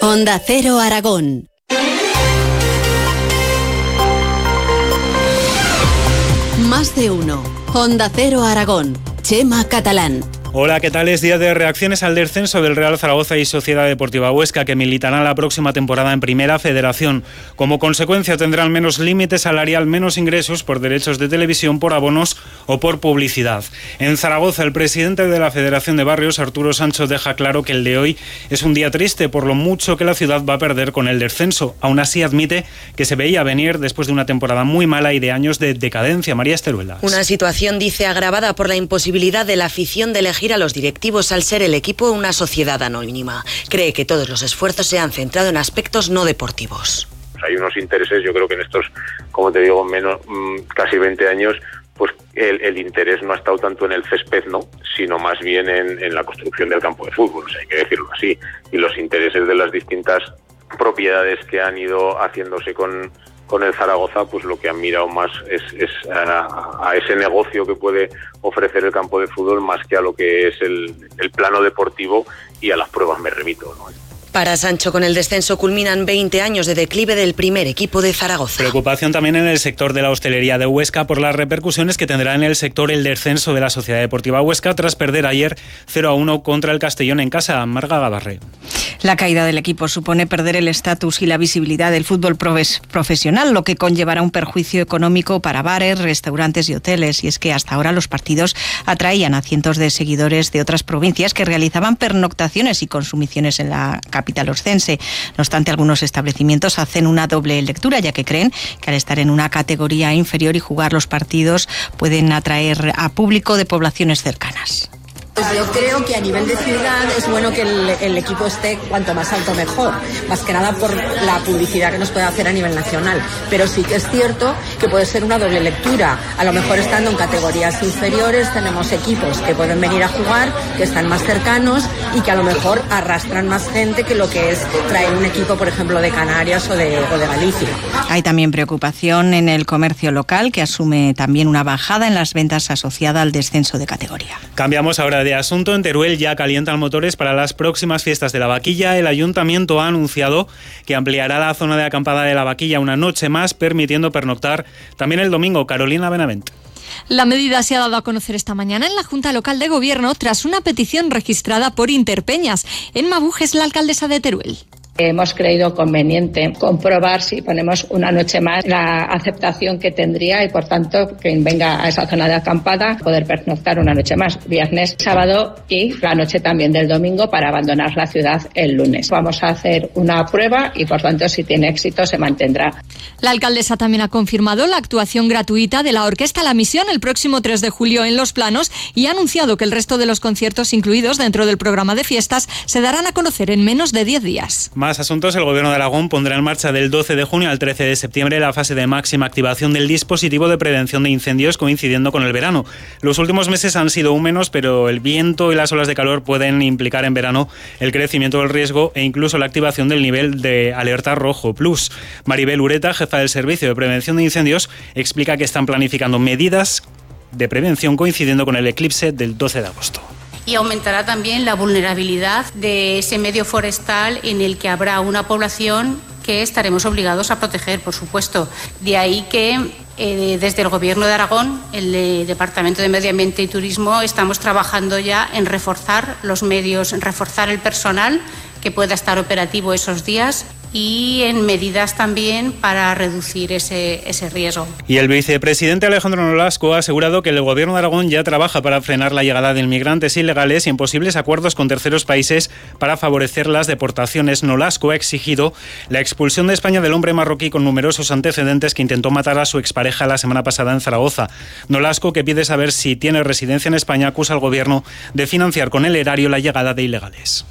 Onda Cero Aragón. Más de uno. Onda Cero Aragón. Chema Catalán. Hola, ¿qué tal? Es día de reacciones al descenso del Real Zaragoza y Sociedad Deportiva Huesca, que militarán la próxima temporada en Primera Federación. Como consecuencia tendrán menos límite salarial, menos ingresos por derechos de televisión, por abonos o por publicidad. En Zaragoza, el presidente de la Federación de Barrios, Arturo Sancho, deja claro que el de hoy es un día triste por lo mucho que la ciudad va a perder con el descenso. Aún así admite que se veía venir después de una temporada muy mala y de años de decadencia. María Esteruelas. Una situación, dice, agravada por la imposibilidad de la afición de elegir a los directivos al ser el equipo una sociedad anónima. Cree que todos los esfuerzos se han centrado en aspectos no deportivos. Hay unos intereses, yo creo que en estos, como te digo, casi 20 años, pues el interés no ha estado tanto en el césped, ¿no?, sino más bien en la construcción del campo de fútbol, hay que decirlo así. Y los intereses de las distintas propiedades que han ido haciéndose con el Zaragoza, pues lo que han mirado más es a ese negocio que puede ofrecer el campo de fútbol, más que a lo que es el plano deportivo, y a las pruebas me remito, ¿no? Para Sancho, con el descenso culminan 20 años de declive del primer equipo de Zaragoza. Preocupación también en el sector de la hostelería de Huesca por las repercusiones que tendrá en el sector el descenso de la Sociedad Deportiva Huesca tras perder ayer 0-1 contra el Castellón en casa. Marga Gabarre. La caída del equipo supone perder el estatus y la visibilidad del fútbol profesional, lo que conllevará un perjuicio económico para bares, restaurantes y hoteles. Y es que hasta ahora los partidos atraían a cientos de seguidores de otras provincias que realizaban pernoctaciones y consumiciones en la capital oscense. No obstante, algunos establecimientos hacen una doble lectura, ya que creen que al estar en una categoría inferior y jugar los partidos pueden atraer a público de poblaciones cercanas. Pues yo creo que a nivel de ciudad es bueno que el equipo esté cuanto más alto mejor, más que nada por la publicidad que nos puede hacer a nivel nacional, pero sí que es cierto que puede ser una doble lectura. A lo mejor estando en categorías inferiores tenemos equipos que pueden venir a jugar, que están más cercanos y que a lo mejor arrastran más gente que lo que es traer un equipo, por ejemplo, de Canarias o de Galicia. Hay también preocupación en el comercio local, que asume también una bajada en las ventas asociada al descenso de categoría. Cambiamos ahora de asunto. En Teruel ya calientan motores para las próximas fiestas de la Vaquilla. El ayuntamiento ha anunciado que ampliará la zona de acampada de la Vaquilla una noche más, permitiendo pernoctar también el domingo. Carolina Benavent. La medida se ha dado a conocer esta mañana en la Junta Local de Gobierno tras una petición registrada por Interpeñas. Emma Buj es la alcaldesa de Teruel. Hemos creído conveniente comprobar si ponemos una noche más la aceptación que tendría y, por tanto, quien venga a esa zona de acampada poder pernoctar una noche más, viernes, sábado y la noche también del domingo, para abandonar la ciudad el lunes. Vamos a hacer una prueba y, por tanto, si tiene éxito, se mantendrá. La alcaldesa también ha confirmado la actuación gratuita de la Orquesta La Misión el próximo 3 de julio en Los Planos y ha anunciado que el resto de los conciertos incluidos dentro del programa de fiestas se darán a conocer en menos de 10 días. Más asuntos. El Gobierno de Aragón pondrá en marcha del 12 de junio al 13 de septiembre la fase de máxima activación del dispositivo de prevención de incendios, coincidiendo con el verano. Los últimos meses han sido húmedos, pero el viento y las olas de calor pueden implicar en verano el crecimiento del riesgo e incluso la activación del nivel de alerta rojo plus. Maribel Ureta, jefa del Servicio de Prevención de Incendios, explica que están planificando medidas de prevención coincidiendo con el eclipse del 12 de agosto. Y aumentará también la vulnerabilidad de ese medio forestal en el que habrá una población que estaremos obligados a proteger, por supuesto. De ahí que desde el Gobierno de Aragón, el Departamento de Medio Ambiente y Turismo, estamos trabajando ya en reforzar los medios, en reforzar el personal que pueda estar operativo esos días y en medidas también para reducir ese riesgo. Y el vicepresidente Alejandro Nolasco ha asegurado que el Gobierno de Aragón ya trabaja para frenar la llegada de inmigrantes ilegales y en posibles acuerdos con terceros países para favorecer las deportaciones. Nolasco ha exigido la expulsión de España del hombre marroquí con numerosos antecedentes que intentó matar a su expareja la semana pasada en Zaragoza. Nolasco, que pide saber si tiene residencia en España, acusa al Gobierno de financiar con el erario la llegada de ilegales.